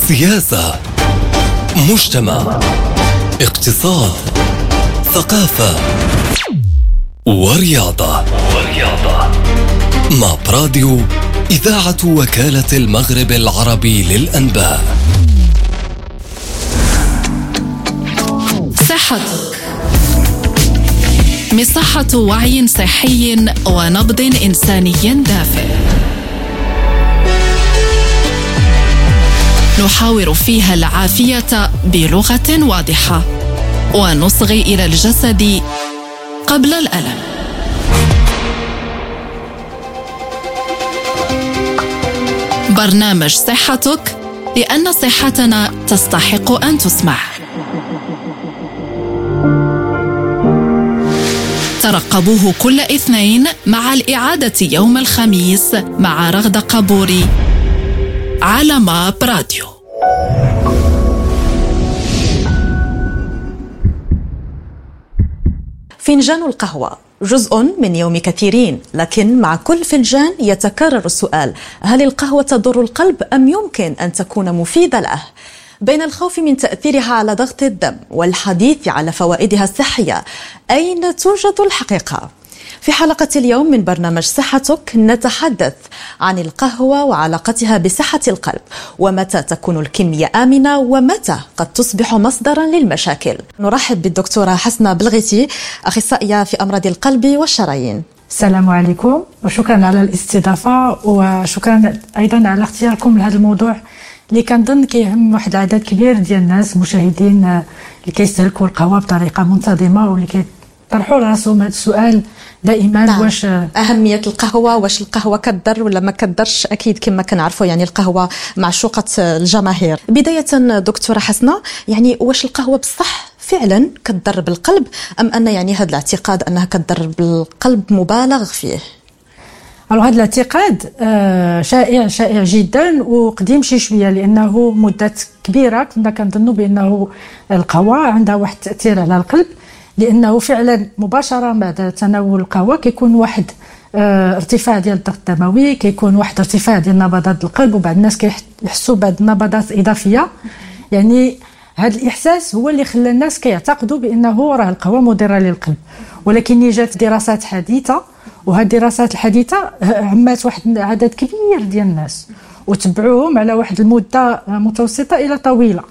سياسة، مجتمع، اقتصاد، ثقافة ورياضة. مع براديو إذاعة وكالة المغرب العربي للأنباء. صحتك، مصحة وعي صحي ونبض إنساني دافئ، نحاور فيها العافية بلغة واضحة ونصغي إلى الجسد قبل الألم. برنامج صحتك، لأن صحتنا تستحق أن تسمع. ترقبوه كل اثنين مع الإعادة يوم الخميس مع رغدة قبوري على ما براديو. فنجان القهوة جزء من يوم كثيرين، لكن مع كل فنجان يتكرر السؤال: هل القهوة تضر القلب أم يمكن أن تكون مفيدة له؟ بين الخوف من تأثيرها على ضغط الدم والحديث على فوائدها الصحية، أين توجد الحقيقة؟ في حلقة اليوم من برنامج صحتك نتحدث عن القهوة وعلاقتها بصحة القلب، ومتى تكون الكمية آمنة ومتى قد تصبح مصدرا للمشاكل. نرحب بالدكتورة حسنة بلغيتي، أخصائية في أمراض القلب والشرايين. السلام عليكم وشكرا على الاستضافة، وشكرا أيضا على اختياركم لهذا الموضوع اللي كنظن كيهم واحد العدد كبير ديال الناس مشاهدين اللي كيستهلكوا القهوة بطريقة منتظمة واللي كيطرحوا راسهم هذا السؤال دائما. نعم. واش أهمية القهوة، واش القهوة كتضر ولا ما كتضرش؟ أكيد كما كنعرفوا يعني القهوة معشوقة الجماهير. بداية دكتورة حسنة، يعني واش القهوة بصح فعلا كتضر بالقلب أم أن يعني هذا الاعتقاد أنها كتضر بالقلب مبالغ فيه؟ هذا الاعتقاد شائع جدا وقديم شي شويه، لانه مده كبيره كنا كنظنوا بانه القهوه عندها واحد التاثير على القلب، لانه فعلا مباشره بعد تناول القهوه كيكون واحد ارتفاع ديال الضغط الدموي، كيكون واحد ارتفاع ديال نبضات القلب، وبعض الناس كيحسوا بعض النبضات اضافيه. يعني هذا الاحساس هو اللي خلى الناس كيعتقدوا بانه راه القهوه مضره للقلب. ولكن جات دراسات حديثه، وهذه الدراسات الحديثه عمات واحد عدد كبير ديال الناس وتبعوهم على واحد المده متوسطه الى طويله،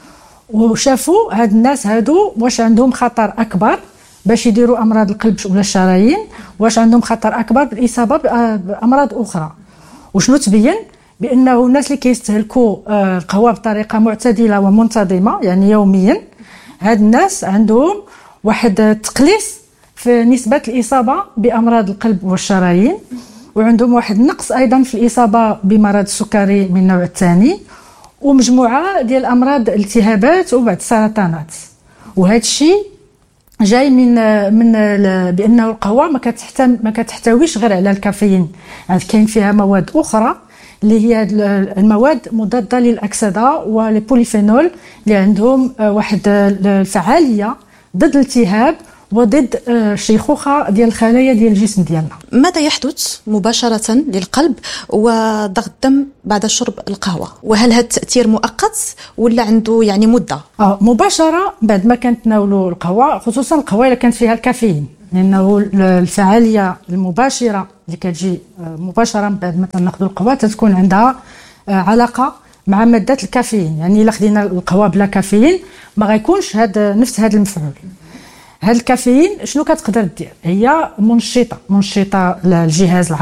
وشافوا هاد الناس هادو واش عندهم خطر اكبر باش يديروا امراض القلب ولا الشرايين، واش عندهم خطر اكبر بالاصابه بامراض اخرى. وشنو تبين؟ بانه الناس اللي كيستهلكوا القهوه بطريقه معتدله ومنتظمه يعني يوميا، هاد الناس عندهم واحد التقليص في نسبة الإصابة بأمراض القلب والشرايين، وعندهم واحد النقص أيضا في الإصابة بمرض السكري من النوع الثاني، ومجموعة ديال أمراض الالتهابات وبعض السرطانات. وهذا الشيء جاي من بأنه القهوة ما كتحتويش غير على الكافيين، يعني كاين فيها مواد أخرى اللي هي المواد مضادة للأكسدة والبوليفينول اللي عندهم واحد الفعالية ضد الالتهاب وضد الشيخوخة ديال الخلايا ديال الجسم ديالنا. ماذا يحدث مباشرة للقلب وضغط الدم بعد شرب القهوة؟ وهل هذا التأثير مؤقت ولا عنده يعني مدة؟ مباشرة بعد ما كنتناولوا القهوة، خصوصا القهوة إلا كانت فيها الكافيين، لأنه الفعالية المباشرة اللي كتجي مباشرة بعد ما تناخذوا القهوة تكون عندها علاقة مع مادة الكافيين. يعني إلا خدينا القهوة بلا كافيين ما غيكونش نفس هذا المفعول. هذا الكافيين شنو كتقدر دير؟ هي منشطه للجهاز